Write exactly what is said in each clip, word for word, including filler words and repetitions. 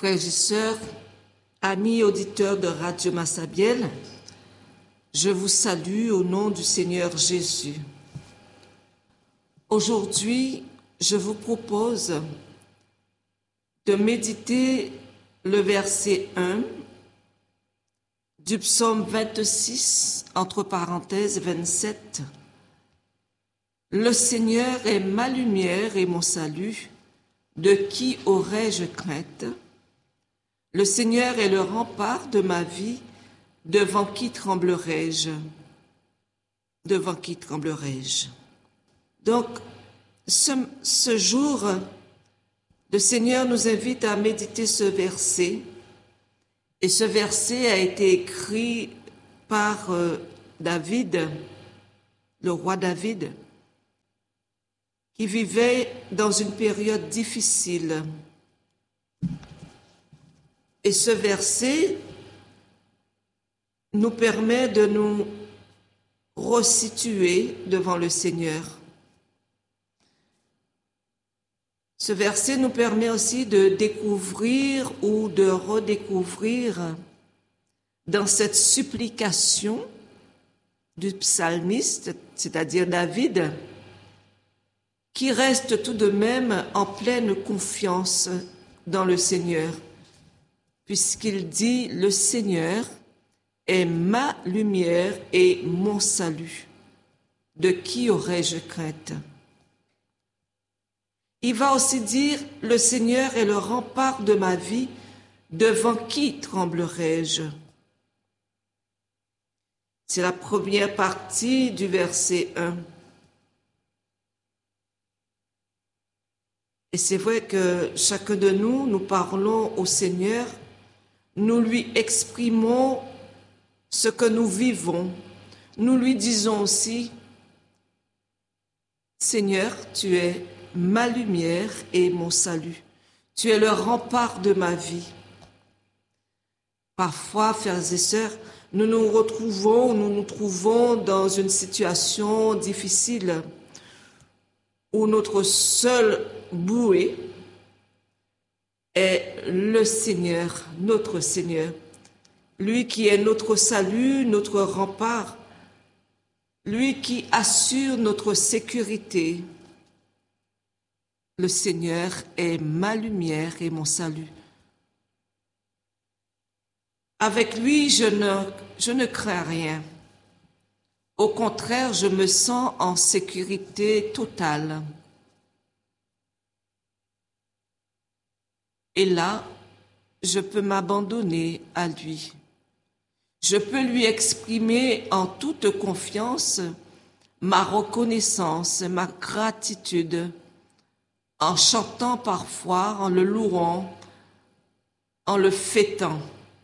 Frères et sœurs, amis auditeurs de Radio Massabielle, je vous salue au nom du Seigneur Jésus. Aujourd'hui, je vous propose de méditer le verset un du psaume vingt-six, entre parenthèses vingt-sept. Le Seigneur est ma lumière et mon salut, de qui aurais-je crainte? Le Seigneur est le rempart de ma vie, devant qui tremblerai-je? Devant qui tremblerai-je? Donc, ce, ce jour, le Seigneur nous invite à méditer ce verset. Et ce verset a été écrit par euh, David, le roi David, qui vivait dans une période difficile. Et ce verset nous permet de nous resituer devant le Seigneur. Ce verset nous permet aussi de découvrir ou de redécouvrir dans cette supplication du psalmiste, c'est-à-dire David, qui reste tout de même en pleine confiance dans le Seigneur, puisqu'il dit « Le Seigneur est ma lumière et mon salut. De qui aurais-je crainte ?» Il va aussi dire « Le Seigneur est le rempart de ma vie, devant qui tremblerai-je » C'est la première partie du verset un. Et c'est vrai que chacun de nous, nous parlons au Seigneur, nous lui exprimons ce que nous vivons. Nous lui disons aussi, Seigneur, tu es ma lumière et mon salut. Tu es le rempart de ma vie. Parfois, frères et sœurs, nous nous retrouvons, nous nous trouvons dans une situation difficile où notre seul bouée est le Seigneur, notre Seigneur, lui qui est notre salut, notre rempart, lui qui assure notre sécurité. Le Seigneur est ma lumière et mon salut. Avec lui, je ne, je ne crains rien. Au contraire, je me sens en sécurité totale. Et là, je peux m'abandonner à lui. Je peux lui exprimer en toute confiance ma reconnaissance, ma gratitude, en chantant parfois, en le louant, en le fêtant.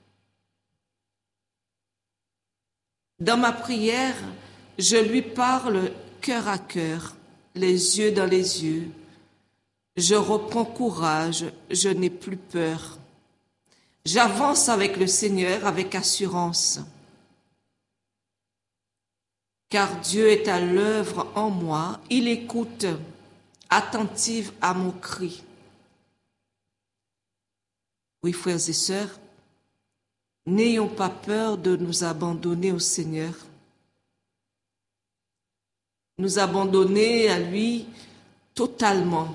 Dans ma prière, je lui parle cœur à cœur, les yeux dans les yeux. Je reprends courage, je n'ai plus peur. J'avance avec le Seigneur avec assurance. Car Dieu est à l'œuvre en moi, il écoute, attentive à mon cri. Oui, frères et sœurs, n'ayons pas peur de nous abandonner au Seigneur. Nous abandonner à lui totalement.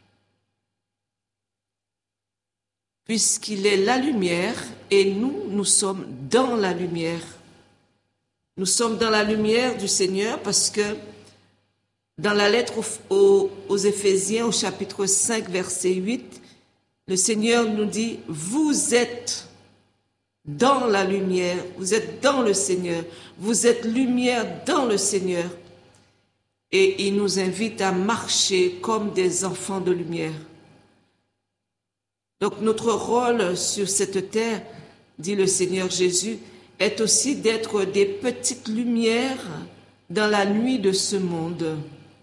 Puisqu'il est la lumière et nous, nous sommes dans la lumière. Nous sommes dans la lumière du Seigneur parce que dans la lettre aux, aux, aux Éphésiens, au chapitre cinq, verset huit, le Seigneur nous dit « Vous êtes dans la lumière, vous êtes dans le Seigneur, vous êtes lumière dans le Seigneur. » Et il nous invite à marcher comme des enfants de lumière. Donc notre rôle sur cette terre, dit le Seigneur Jésus, est aussi d'être des petites lumières dans la nuit de ce monde.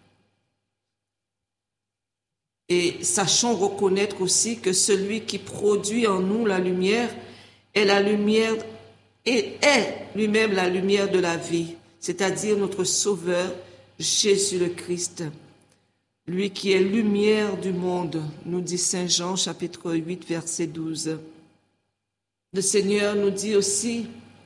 Et sachons reconnaître aussi que celui qui produit en nous la lumière est la lumière et est lui-même la lumière de la vie, c'est-à-dire notre Sauveur, Jésus le Christ. lui qui est lumière du monde, nous dit Saint Jean, chapitre huit, verset douze. Le Seigneur nous dit aussi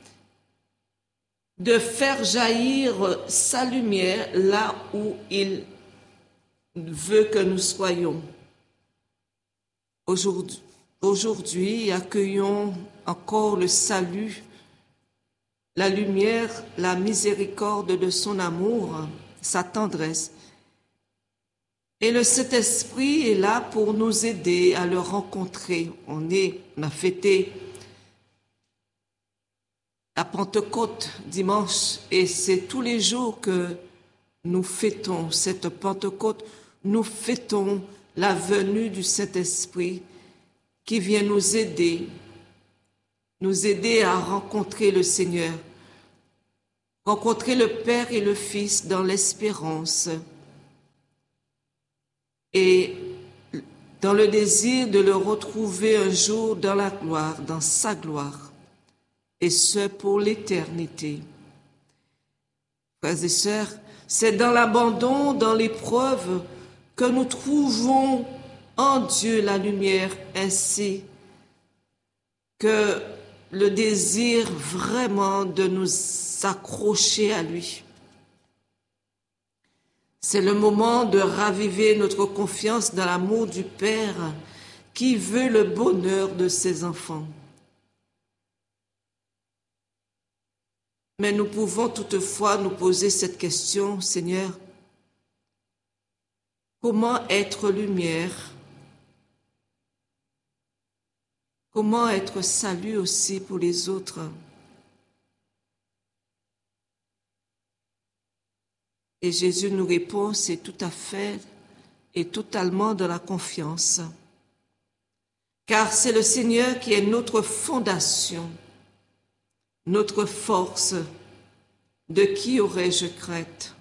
de faire jaillir sa lumière là où il veut que nous soyons. Aujourd'hui, aujourd'hui, accueillons encore le salut, la lumière, la miséricorde de son amour, sa tendresse. Et le Saint-Esprit est là pour nous aider à le rencontrer. On est, on a fêté la Pentecôte dimanche et c'est tous les jours que nous fêtons cette Pentecôte. Nous fêtons la venue du Saint-Esprit qui vient nous aider, nous aider à rencontrer le Seigneur, rencontrer le Père et le Fils dans l'espérance et dans le désir de le retrouver un jour dans la gloire, dans sa gloire, et ce pour l'éternité. Frères et sœurs, c'est dans l'abandon, dans l'épreuve, que nous trouvons en Dieu la lumière, ainsi que le désir vraiment de nous accrocher à lui. C'est le moment de raviver notre confiance dans l'amour du Père qui veut le bonheur de ses enfants. Mais nous pouvons toutefois nous poser cette question, Seigneur, comment être lumière? Comment être salut aussi pour les autres? Et Jésus nous répond, c'est tout à fait et totalement de la confiance. Car c'est le Seigneur qui est notre fondation, notre force. De qui aurais-je crainte?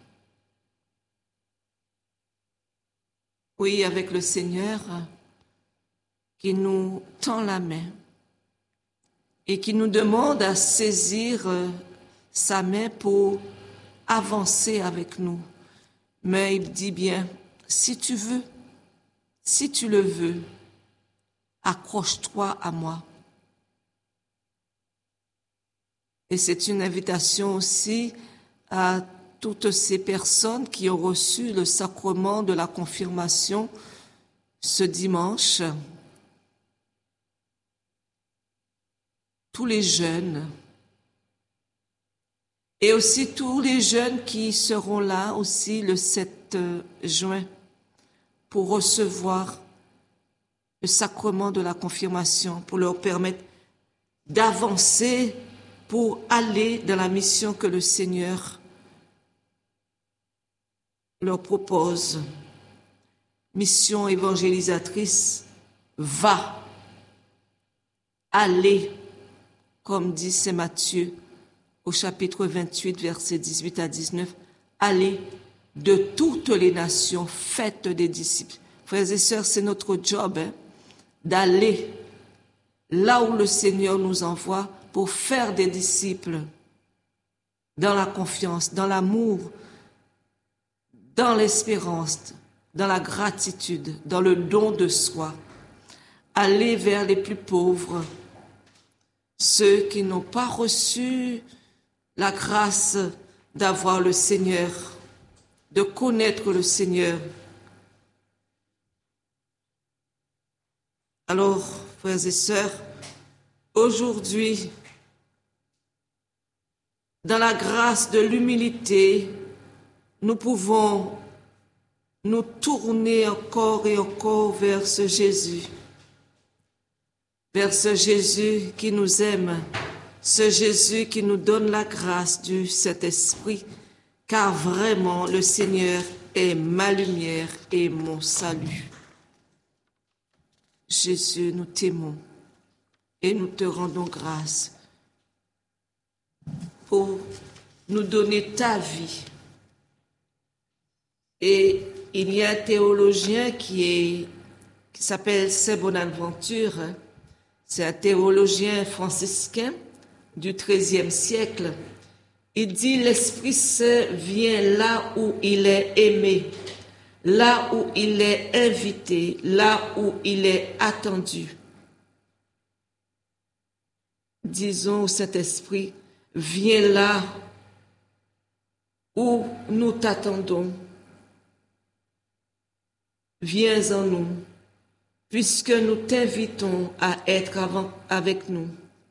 Oui, avec le Seigneur qui nous tend la main et qui nous demande à saisir sa main pour avancer avec nous. Mais il dit bien, si tu veux, si tu le veux, accroche-toi à moi. Et c'est une invitation aussi à toutes ces personnes qui ont reçu le sacrement de la confirmation ce dimanche. Tous les jeunes, et aussi tous les jeunes qui seront là aussi le sept juin pour recevoir le sacrement de la confirmation, pour leur permettre d'avancer, pour aller dans la mission que le Seigneur leur propose. Mission évangélisatrice, va, allez, comme dit Saint Matthieu au chapitre vingt-huit, versets dix-huit à dix-neuf, allez de toutes les nations, faites des disciples. Frères et sœurs, c'est notre job hein, d'aller là où le Seigneur nous envoie pour faire des disciples dans la confiance, dans l'amour, dans l'espérance, dans la gratitude, dans le don de soi. Aller vers les plus pauvres, ceux qui n'ont pas reçu la grâce d'avoir le Seigneur, de connaître le Seigneur. Alors, frères et sœurs, aujourd'hui, dans la grâce de l'humilité, nous pouvons nous tourner encore et encore vers ce Jésus, vers ce Jésus qui nous aime, ce Jésus qui nous donne la grâce du Saint-Esprit, car vraiment le Seigneur est ma lumière et mon salut. Jésus, nous t'aimons et nous te rendons grâce pour nous donner ta vie. Et il y a un théologien qui, est, qui s'appelle Saint Bonaventure, hein. C'est un théologien franciscain du treizième siècle. Il dit « L'Esprit Saint vient là où il est aimé, là où il est invité, là où il est attendu. Disons au Saint-Esprit, viens là où nous t'attendons. Viens en nous, puisque nous t'invitons à être avant, avec nous.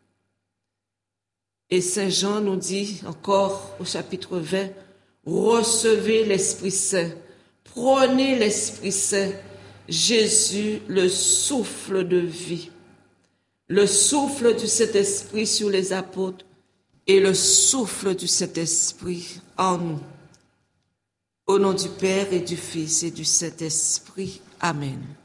Et Saint Jean nous dit encore au chapitre vingt, recevez l'Esprit Saint, prenez l'Esprit Saint, Jésus, le souffle de vie, le souffle du Saint-Esprit sur les apôtres et le souffle du Saint-Esprit en nous. Au nom du Père et du Fils et du Saint-Esprit. Amen.